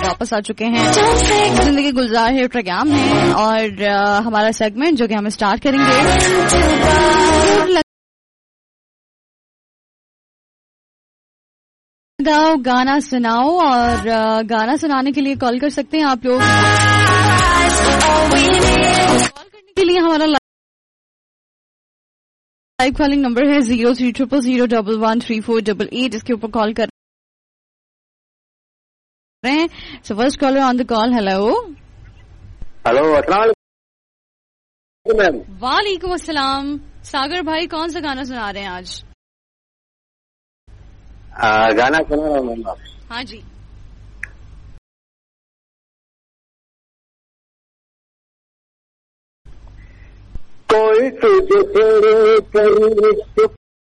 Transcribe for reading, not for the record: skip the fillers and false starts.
वापस आ चुके हैं जिंदगी गुलजार है प्रोग्राम में, और हमारा सेगमेंट जो कि हम स्टार्ट करेंगे गाओ गाना सुनाओ, और गाना सुनाने के लिए कॉल कर सकते हैं आप लोग। कॉल करने के लिए हमारा लाइव कॉलिंग नंबर है 0300013488, इसके ऊपर कॉल कर रहे हैं। So first caller on the call. Hello hello, अस्सलाम वालेकुम मैम। वालेकुम अस्सलाम। सागर भाई, कौन सा गाना सुना रहे हैं आज? गाना सुना रहा हूँ मैम। हाँ जी। कोई तुझे तेरे करीब